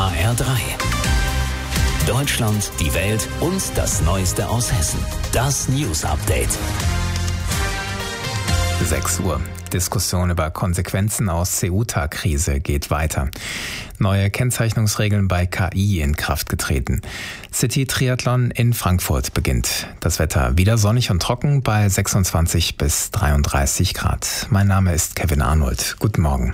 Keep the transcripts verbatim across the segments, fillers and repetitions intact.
H R drei. Deutschland, die Welt und das Neueste aus Hessen. Das News Update. sechs Uhr. Diskussion über Konsequenzen aus Ceuta-Krise geht weiter. Neue Kennzeichnungsregeln bei K I in Kraft getreten. City-Triathlon in Frankfurt beginnt. Das Wetter wieder sonnig und trocken bei sechsundzwanzig bis dreiunddreißig Grad. Mein Name ist Kevin Arnold. Guten Morgen.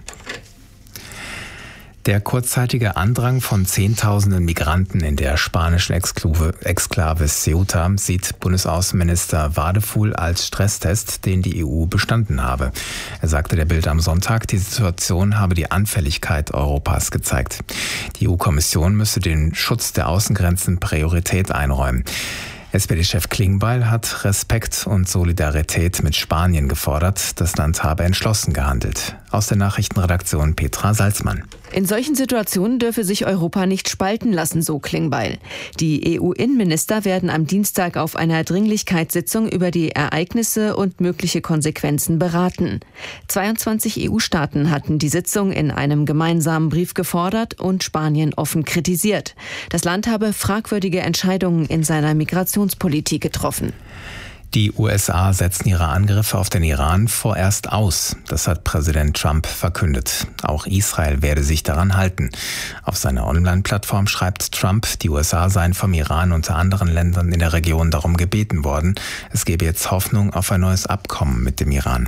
Der kurzzeitige Andrang von Zehntausenden Migranten in der spanischen Exklave, Exklave Ceuta sieht Bundesaußenminister Wadefuhl als Stresstest, den die E U bestanden habe. Er sagte der Bild am Sonntag, die Situation habe die Anfälligkeit Europas gezeigt. Die E U-Kommission müsse den Schutz der Außengrenzen Priorität einräumen. S P D-Chef Klingbeil hat Respekt und Solidarität mit Spanien gefordert. Das Land habe entschlossen gehandelt. Aus der Nachrichtenredaktion Petra Salzmann. In solchen Situationen dürfe sich Europa nicht spalten lassen, so Klingbeil. Die E U-Innenminister werden am Dienstag auf einer Dringlichkeitssitzung über die Ereignisse und mögliche Konsequenzen beraten. zweiundzwanzig E U-Staaten hatten die Sitzung in einem gemeinsamen Brief gefordert und Spanien offen kritisiert. Das Land habe fragwürdige Entscheidungen in seiner Migrationspolitik getroffen. Die U S A setzen ihre Angriffe auf den Iran vorerst aus. Das hat Präsident Trump verkündet. Auch Israel werde sich daran halten. Auf seiner Online-Plattform schreibt Trump, die U S A seien vom Iran unter anderen Ländern in der Region darum gebeten worden. Es gebe jetzt Hoffnung auf ein neues Abkommen mit dem Iran.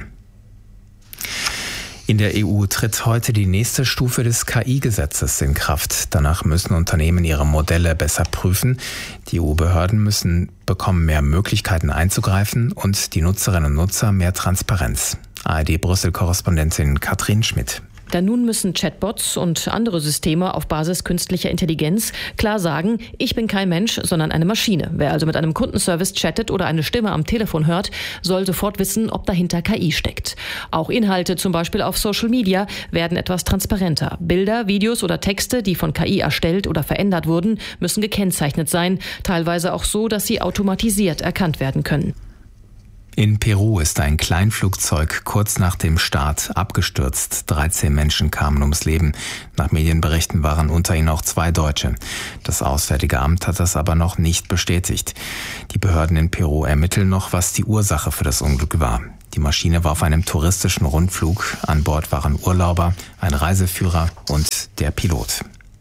In der E U tritt heute die nächste Stufe des K I-Gesetzes in Kraft. Danach müssen Unternehmen ihre Modelle besser prüfen. Die E U-Behörden müssen bekommen mehr Möglichkeiten einzugreifen und die Nutzerinnen und Nutzer mehr Transparenz. A R D-Brüssel-Korrespondentin Katrin Schmidt. Denn nun müssen Chatbots und andere Systeme auf Basis künstlicher Intelligenz klar sagen, ich bin kein Mensch, sondern eine Maschine. Wer also mit einem Kundenservice chattet oder eine Stimme am Telefon hört, soll sofort wissen, ob dahinter K I steckt. Auch Inhalte, zum Beispiel auf Social Media, werden etwas transparenter. Bilder, Videos oder Texte, die von K I erstellt oder verändert wurden, müssen gekennzeichnet sein, teilweise auch so, dass sie automatisiert erkannt werden können. In Peru ist ein Kleinflugzeug kurz nach dem Start abgestürzt. dreizehn Menschen kamen ums Leben. Nach Medienberichten waren unter ihnen auch zwei Deutsche. Das Auswärtige Amt hat das aber noch nicht bestätigt. Die Behörden in Peru ermitteln noch, was die Ursache für das Unglück war. Die Maschine war auf einem touristischen Rundflug. An Bord waren Urlauber, ein Reiseführer und der Pilot.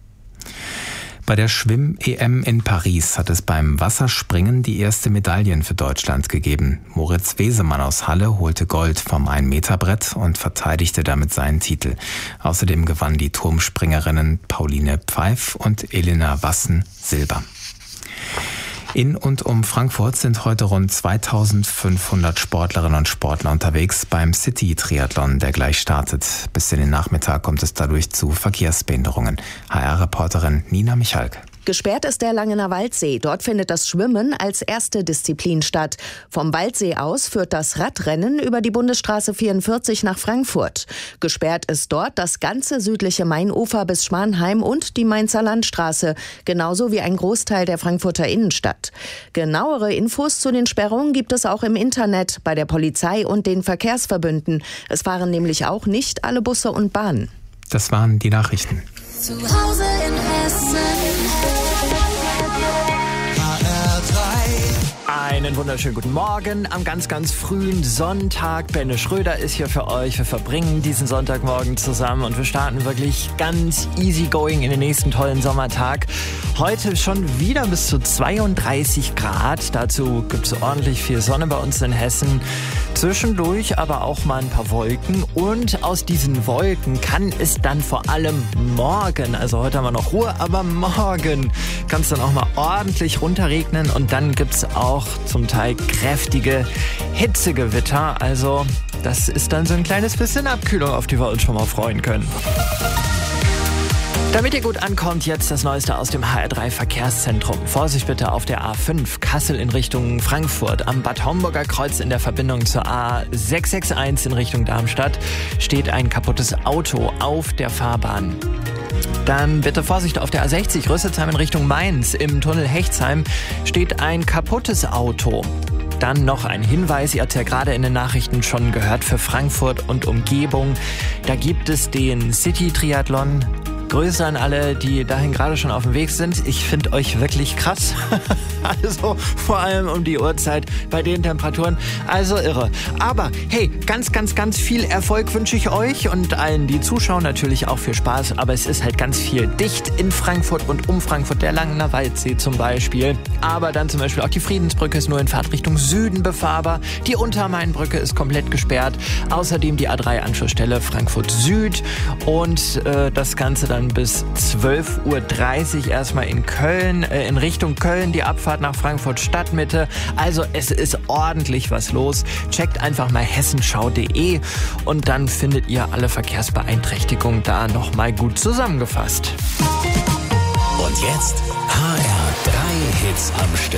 Bei der Schwimm-E M in Paris hat es beim Wasserspringen die erste Medaillen für Deutschland gegeben. Moritz Wesemann aus Halle holte Gold vom ein-Meter-Brett und verteidigte damit seinen Titel. Außerdem gewannen die Turmspringerinnen Pauline Pfeif und Elena Wassen Silber. In und um Frankfurt sind heute rund zweitausendfünfhundert Sportlerinnen und Sportler unterwegs beim City-Triathlon, der gleich startet. Bis in den Nachmittag kommt es dadurch zu Verkehrsbehinderungen. H R-Reporterin Nina Michalk. Gesperrt ist der Langener Waldsee. Dort findet das Schwimmen als erste Disziplin statt. Vom Waldsee aus führt das Radrennen über die Bundesstraße vierundvierzig nach Frankfurt. Gesperrt ist dort das ganze südliche Mainufer bis Schwanheim und die Mainzer Landstraße, genauso wie ein Großteil der Frankfurter Innenstadt. Genauere Infos zu den Sperrungen gibt es auch im Internet, bei der Polizei und den Verkehrsverbünden. Es fahren nämlich auch nicht alle Busse und Bahnen. Das waren die Nachrichten. Zu Hause in Hessen. Einen wunderschönen guten Morgen am ganz, ganz frühen Sonntag. Benne Schröder ist hier für euch. Wir verbringen diesen Sonntagmorgen zusammen und wir starten wirklich ganz easy going in den nächsten tollen Sommertag. Heute schon wieder bis zu zweiunddreißig Grad. Dazu gibt es ordentlich viel Sonne bei uns in Hessen. Zwischendurch aber auch mal ein paar Wolken. Und aus diesen Wolken kann es dann vor allem morgen, also heute haben wir noch Ruhe, aber morgen kann es dann auch mal ordentlich runterregnen. Und dann gibt es auch zum Teil kräftige Hitzegewitter. Also das ist dann so ein kleines bisschen Abkühlung, auf die wir uns schon mal freuen können. Damit ihr gut ankommt, jetzt das Neueste aus dem H R drei Verkehrszentrum. Vorsicht bitte auf der A fünf, Kassel in Richtung Frankfurt. Am Bad Homburger Kreuz in der Verbindung zur A sechs sechs eins in Richtung Darmstadt steht ein kaputtes Auto auf der Fahrbahn. Dann bitte Vorsicht auf der A sechzig, Rüsselsheim in Richtung Mainz. Im Tunnel Hechtsheim steht ein kaputtes Auto. Dann noch ein Hinweis, ihr habt ja gerade in den Nachrichten schon gehört, für Frankfurt und Umgebung. Da gibt es den City-Triathlon Grüße an alle, die dahin gerade schon auf dem Weg sind. Ich finde euch wirklich krass. Also vor allem um die Uhrzeit bei den Temperaturen. Also irre. Aber hey, ganz, ganz, ganz viel Erfolg wünsche ich euch und allen, die zuschauen, natürlich auch viel Spaß. Aber es ist halt ganz viel dicht in Frankfurt und um Frankfurt, der Langener Waldsee zum Beispiel. Aber dann zum Beispiel auch die Friedensbrücke ist nur in Fahrtrichtung Süden befahrbar. Die Untermainbrücke ist komplett gesperrt. Außerdem die A drei Anschlussstelle Frankfurt Süd und äh, das Ganze dann bis zwölf Uhr dreißig erstmal in Köln, äh, in Richtung Köln, die Abfahrt nach Frankfurt Stadtmitte. Also es ist ordentlich was los. Checkt einfach mal hessenschau punkt de und dann findet ihr alle Verkehrsbeeinträchtigungen da nochmal gut zusammengefasst. Und jetzt H R drei Hits am Stück.